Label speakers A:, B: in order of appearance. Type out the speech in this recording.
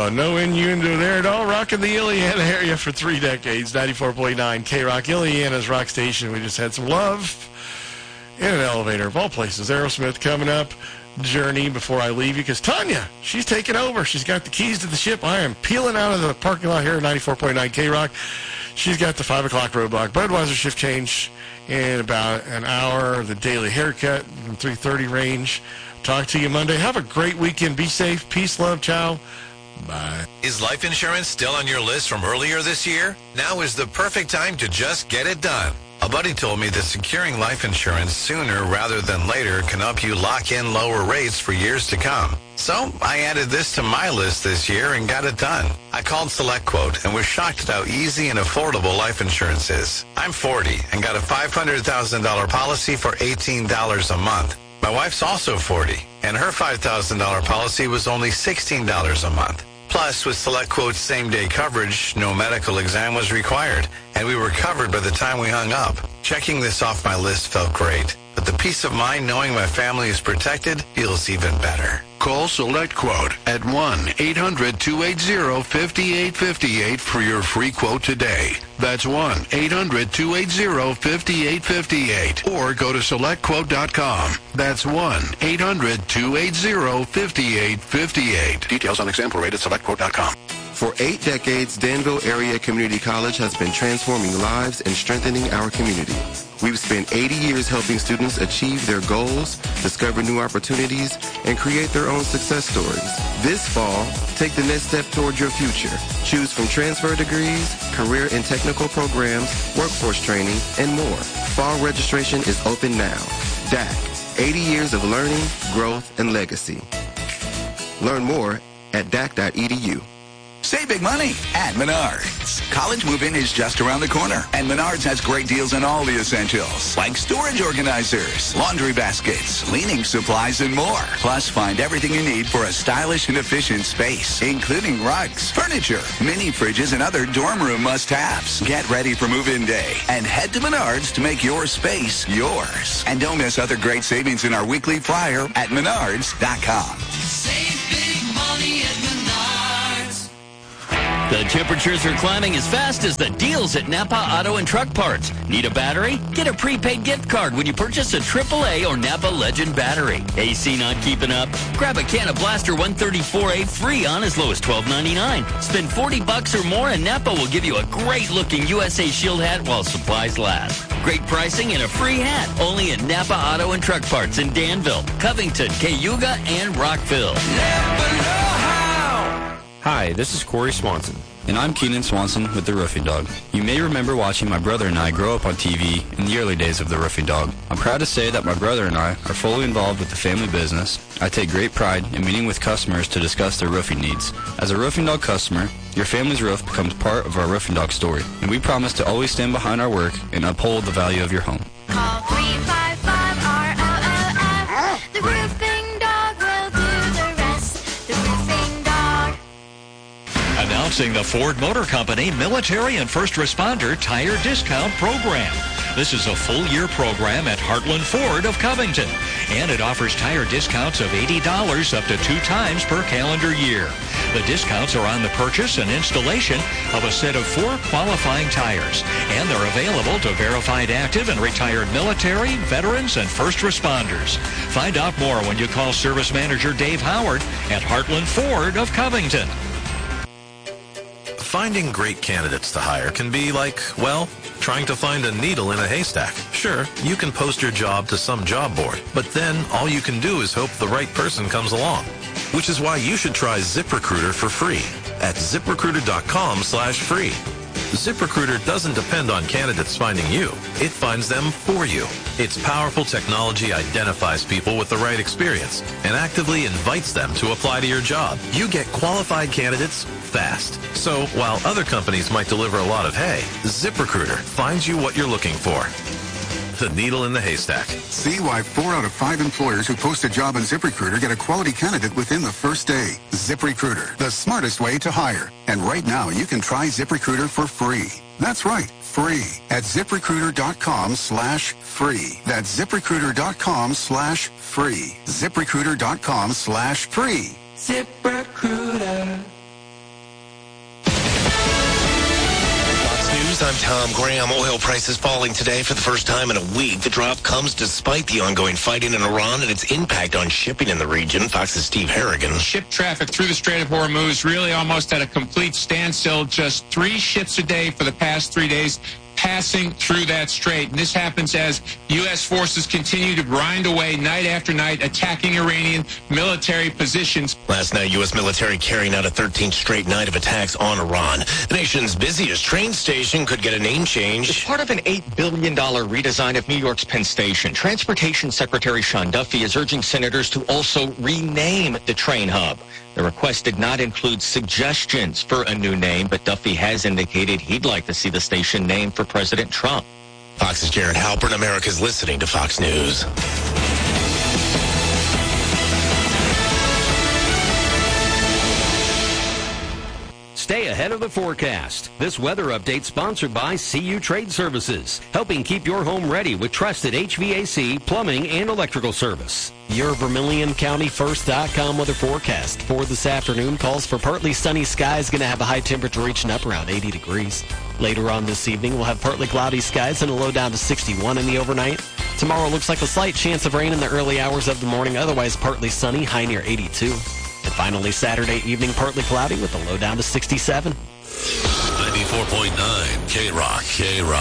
A: No innuendo there at all. Rocking the Illiana area for 3 decades. 94.9 K-Rock, Illiana's rock station. We just had some love in an elevator of all places. Aerosmith coming up. Journey before I leave you, because Tanya, she's taking over. She's got the keys to the ship. I am peeling out of the parking lot here at 94.9 K-Rock. She's got the 5 o'clock roadblock. Budweiser shift change in about an hour. The daily haircut in 3:30 range. Talk to you Monday. Have a great weekend. Be safe. Peace, love, ciao. Bye.
B: Is life insurance still on your list from earlier this year? Now is the perfect time to just get it done. A buddy told me that securing life insurance sooner rather than later can help you lock in lower rates for years to come. So I added this to my list this year and got it done. I called SelectQuote and was shocked at how easy and affordable life insurance is. I'm 40 and got a $500,000 policy for $18 a month. My wife's also 40, and her $5,000 policy was only $16 a month. Plus, with SelectQuote's same-day coverage, no medical exam was required, and we were covered by the time we hung up. Checking this off my list felt great, but the peace of mind knowing my family is protected feels even better.
C: Call SelectQuote at 1-800-280-5858 for your free quote today. That's 1-800-280-5858. Or go to SelectQuote.com. That's 1-800-280-5858. Details on example rate at SelectQuote.com.
D: For 8 decades, Danville Area Community College has been transforming lives and strengthening our community. We've spent 80 years helping students achieve their goals, discover new opportunities, and create their own success stories. This fall, take the next step toward your future. Choose from transfer degrees, career and technical programs, workforce training, and more. Fall registration is open now. DAC, 80 years of learning, growth, and legacy. Learn more at dac.edu.
E: Save big money at Menards. College move-in is just around the corner, and Menards has great deals on all the essentials, like storage organizers, laundry baskets, cleaning supplies, and more. Plus, find everything you need for a stylish and efficient space, including rugs, furniture, mini fridges, and other dorm room must-haves. Get ready for move-in day and head to Menards to make your space yours. And don't miss other great savings in our weekly flyer at Menards.com.
F: Save big money at Menards.
G: The temperatures are climbing as fast as the deals at Napa Auto and Truck Parts. Need a battery? Get a prepaid gift card when you purchase a AAA or Napa Legend battery. AC not keeping up? Grab a can of Blaster 134A free on as low as $12.99. Spend $40 or more and Napa will give you a great-looking USA Shield hat while supplies last. Great pricing and a free hat. Only at Napa Auto and Truck Parts in Danville, Covington, Cayuga, and Rockville.
F: Never know how.
H: Hi, this is Corey Swanson.
I: And I'm Keenan Swanson with The Roofing Dog. You may remember watching my brother and I grow up on TV in the early days of The Roofing Dog. I'm proud to say that my brother and I are fully involved with the family business. I take great pride in meeting with customers to discuss their roofing needs. As a Roofing Dog customer, your family's roof becomes part of our Roofing Dog story, and we promise to always stand behind our work and uphold the value of your home.
J: Call 355-ROOF. The Roofing Dog will do the rest. The Roofing Dog.
K: Announcing the Ford Motor Company Military and First Responder Tire Discount Program. This is a full-year program at Heartland Ford of Covington, and it offers tire discounts of $80 up to 2 times per calendar year. The discounts are on the purchase and installation of a set of 4 qualifying tires, and they're available to verified active and retired military, veterans, and first responders. Find out more when you call Service Manager Dave Howard at Heartland Ford of Covington.
B: Finding great candidates to hire can be like, well, trying to find a needle in a haystack. Sure, you can post your job to some job board, but then all you can do is hope the right person comes along. Which is why you should try ZipRecruiter for free at ZipRecruiter.com/free. ZipRecruiter doesn't depend on candidates finding you. It finds them for you. Its powerful technology identifies people with the right experience and actively invites them to apply to your job. You get qualified candidates fast. So while other companies might deliver a lot of hay, ZipRecruiter finds you what you're looking for. The needle in the haystack.
L: See why 4 out of 5 employers who post a job on ZipRecruiter get a quality candidate within the first day. ZipRecruiter, the smartest way to hire. And right now, you can try ZipRecruiter for free. That's right, free at ZipRecruiter.com/free. That's ZipRecruiter.com/free. ZipRecruiter.com/free.
F: ZipRecruiter.
M: I'm Tom Graham. Oil prices falling today for the first time in a week. The drop comes despite the ongoing fighting in Iran and its impact on shipping in the region. Fox's Steve Harrigan.
N: Ship traffic through the Strait of Hormuz really almost at a complete standstill. Just 3 ships a day for the past 3 days passing through that strait. And this happens as U.S. forces continue to grind away night after night, attacking Iranian military positions.
M: Last night, U.S. military carrying out a 13th straight night of attacks on Iran. The nation's busiest train station could get a name change.
O: As part of an $8 billion redesign of New York's Penn Station, Transportation Secretary Sean Duffy is urging senators to also rename the train hub. The request did not include suggestions for a new name, but Duffy has indicated he'd like to see the station named for President Trump.
M: Fox's Jared Halpern. America's listening to Fox News.
P: Stay ahead of the forecast. This weather update sponsored by CU Trade Services, helping keep your home ready with trusted HVAC, plumbing, and electrical service. Your VermilionCountyFirst.com weather forecast for this afternoon calls for partly sunny skies, going to have a high temperature reaching up around 80 degrees. Later on this evening, we'll have partly cloudy skies and a low down to 61 in the overnight. Tomorrow looks like a slight chance of rain in the early hours of the morning, otherwise partly sunny, high near 82. And finally, Saturday evening, partly cloudy with a low down to 67.
Q: 94.9 K-Rock.